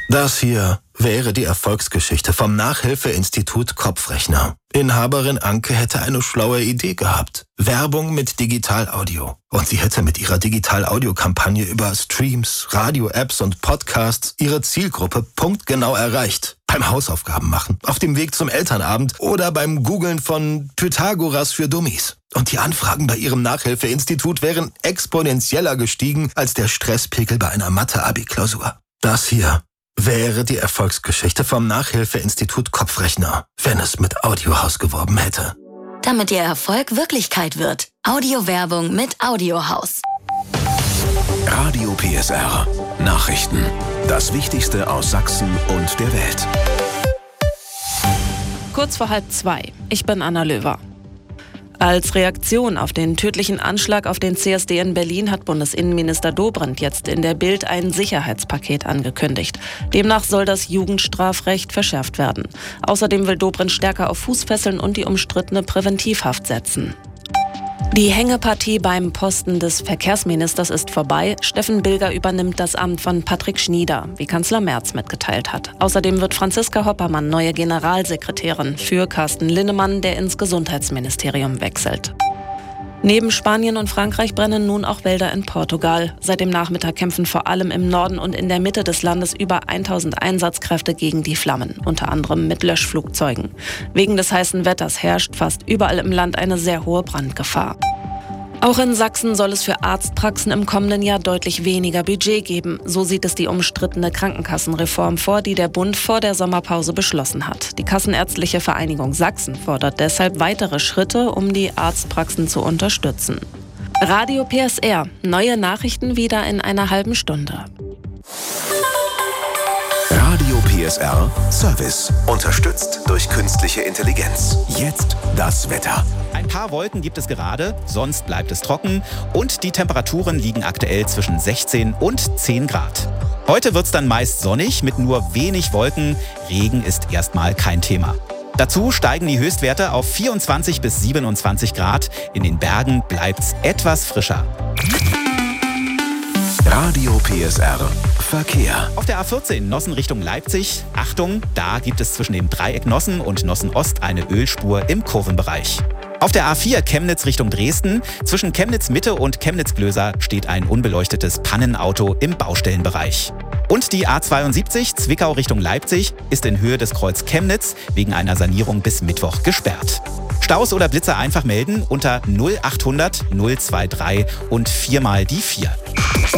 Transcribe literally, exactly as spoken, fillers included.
Das hier wäre die Erfolgsgeschichte vom Nachhilfeinstitut Kopfrechner. Inhaberin Anke hätte eine schlaue Idee gehabt. Werbung mit Digital-Audio. Und sie hätte mit ihrer Digital-Audio-Kampagne über Streams, Radio-Apps und Podcasts ihre Zielgruppe punktgenau erreicht. Beim Hausaufgaben machen, auf dem Weg zum Elternabend oder beim Googlen von Pythagoras für Dummies. Und die Anfragen bei ihrem Nachhilfeinstitut wären exponentieller gestiegen als der Stresspegel bei einer Mathe-Abi-Klausur. Das hier wäre die Erfolgsgeschichte vom Nachhilfeinstitut Kopfrechner, wenn es mit Audiohaus geworben hätte. Damit Ihr Erfolg Wirklichkeit wird. Audiowerbung mit Audiohaus. Radio P S R. Nachrichten. Das Wichtigste aus Sachsen und der Welt. Kurz vor halb zwei. Ich bin Anna Löwer. Als Reaktion auf den tödlichen Anschlag auf den C S D in Berlin hat Bundesinnenminister Dobrindt jetzt in der Bild ein Sicherheitspaket angekündigt. Demnach soll das Jugendstrafrecht verschärft werden. Außerdem will Dobrindt stärker auf Fußfesseln und die umstrittene Präventivhaft setzen. Die Hängepartie beim Posten des Verkehrsministers ist vorbei. Steffen Bilger übernimmt das Amt von Patrick Schnieder, wie Kanzler Merz mitgeteilt hat. Außerdem wird Franziska Hoppermann neue Generalsekretärin für Carsten Linnemann, der ins Gesundheitsministerium wechselt. Neben Spanien und Frankreich brennen nun auch Wälder in Portugal. Seit dem Nachmittag kämpfen vor allem im Norden und in der Mitte des Landes über tausend Einsatzkräfte gegen die Flammen, unter anderem mit Löschflugzeugen. Wegen des heißen Wetters herrscht fast überall im Land eine sehr hohe Brandgefahr. Auch in Sachsen soll es für Arztpraxen im kommenden Jahr deutlich weniger Budget geben. So sieht es die umstrittene Krankenkassenreform vor, die der Bund vor der Sommerpause beschlossen hat. Die Kassenärztliche Vereinigung Sachsen fordert deshalb weitere Schritte, um die Arztpraxen zu unterstützen. Radio P S R. Neue Nachrichten wieder in einer halben Stunde. Radio P S R Service. Unterstützt durch künstliche Intelligenz. Jetzt das Wetter. Ein paar Wolken gibt es gerade, sonst bleibt es trocken und die Temperaturen liegen aktuell zwischen sechzehn und zehn Grad. Heute wird es dann meist sonnig mit nur wenig Wolken. Regen ist erstmal kein Thema. Dazu steigen die Höchstwerte auf vierundzwanzig bis siebenundzwanzig Grad. In den Bergen bleibt es etwas frischer. Radio P S R Verkehr. Auf der A vierzehn Nossen Richtung Leipzig. Achtung, da gibt es zwischen dem Dreieck Nossen und Nossen Ost eine Ölspur im Kurvenbereich. Auf der A vier Chemnitz Richtung Dresden. Zwischen Chemnitz Mitte und Chemnitz Glöser steht ein unbeleuchtetes Pannenauto im Baustellenbereich. Und die A zweiundsiebzig Zwickau Richtung Leipzig ist in Höhe des Kreuz Chemnitz wegen einer Sanierung bis Mittwoch gesperrt. Staus oder Blitze einfach melden unter null achthundert null drei drei und viermal die vier.